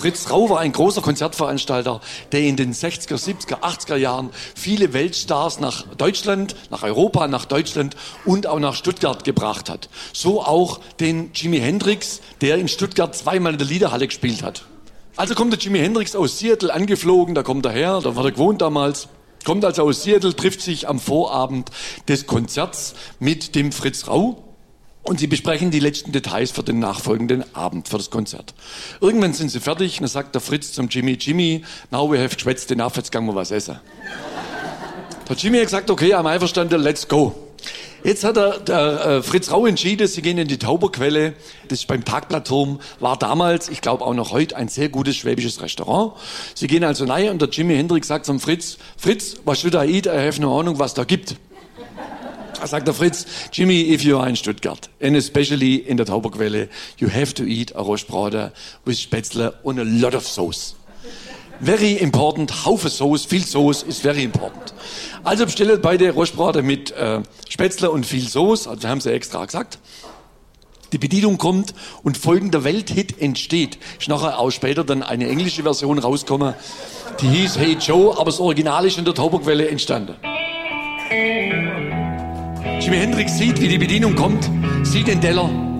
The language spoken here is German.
Fritz Rau war ein großer Konzertveranstalter, der in den 60er, 70er, 80er Jahren viele Weltstars nach Deutschland, nach Europa, nach Deutschland und auch nach Stuttgart gebracht hat. So auch den Jimi Hendrix, der in Stuttgart zweimal in der Liederhalle gespielt hat. Also kommt der Jimi Hendrix aus Seattle angeflogen, da kommt er her, da war er gewohnt damals. Kommt also aus Seattle, trifft sich am Vorabend des Konzerts mit dem Fritz Rau. Und sie besprechen die letzten Details für den nachfolgenden Abend, für das Konzert. Irgendwann sind sie fertig, und dann sagt der Fritz zum Jimmy, Jimmy, now we have geschwätzt enough, jetzt gehen wir was essen. Der Jimmy hat gesagt, okay, I'm einverstanden, let's go. Jetzt hat der Fritz Rau entschieden, sie gehen in die Tauberquelle, das ist beim Parkplatzturm, war damals, ich glaube auch noch heute, ein sehr gutes schwäbisches Restaurant. Sie gehen also rein und der Jimi Hendrix sagt zum Fritz, was should I eat? I have no Ahnung, was da gibt. Da sagt der Fritz, Jimmy, if you are in Stuttgart, and especially in der Tauberquelle, you have to eat a Rostbraten with Spätzle and a lot of sauce. Very important, Haufe Sauce, viel Sauce ist very important. Also bestellt beide Rostbraten mit Spätzle und viel Sauce, also haben sie extra gesagt. Die Bedienung kommt und folgender Welthit entsteht. Ist nachher auch später dann eine englische Version rausgekommen, die hieß Hey Joe, aber das Original ist in der Tauberquelle entstanden. Jimi Hendrix sieht, wie die Bedienung kommt, sieht den Teller